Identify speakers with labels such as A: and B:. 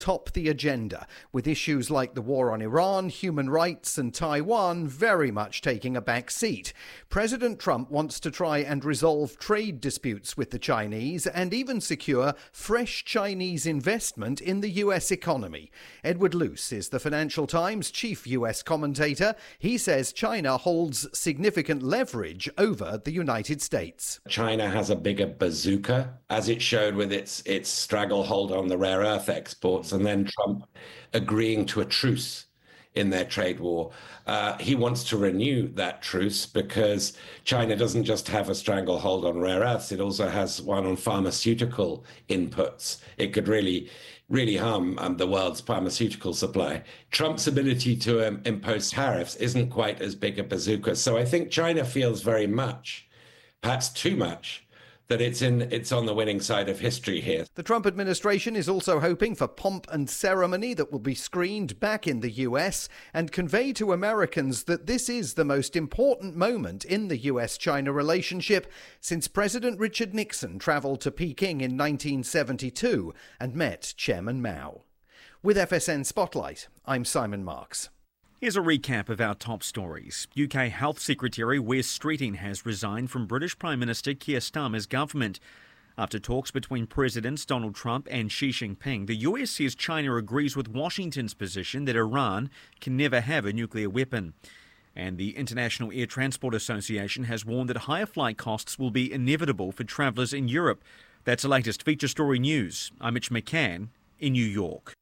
A: top the agenda, with issues like the war on Iran, human rights and Taiwan very much taking a back seat. President Trump wants to try and resolve trade disputes with the Chinese and even secure fresh Chinese investment in the US economy. Edward Luce is the Financial Times chief US commentator. He says China holds significant leverage over the United States.
B: China has a bigger bazooka, as it showed with its stranglehold on the rare earth exports, and then Trump agreeing to a truce in their trade war. He wants to renew that truce because China doesn't just have a stranglehold on rare earths, it also has one on pharmaceutical inputs. It could really harm the world's pharmaceutical supply. Trump's ability to impose tariffs isn't quite as big a bazooka. So I think China feels very much, perhaps too much, that it's on the winning side of history here.
A: The Trump administration is also hoping for pomp and ceremony that will be screened back in the US and convey to Americans that this is the most important moment in the US-China relationship since President Richard Nixon traveled to Peking in 1972 and met Chairman Mao. With FSN Spotlight, I'm Simon Marks.
C: Here's a recap of our top stories. UK Health Secretary Wes Streeting has resigned from British Prime Minister Keir Starmer's government. After talks between Presidents Donald Trump and Xi Jinping, the US says China agrees with Washington's position that Iran can never have a nuclear weapon. And the International Air Transport Association has warned that higher flight costs will be inevitable for travellers in Europe. That's the latest feature story news. I'm Mitch McCann in New York.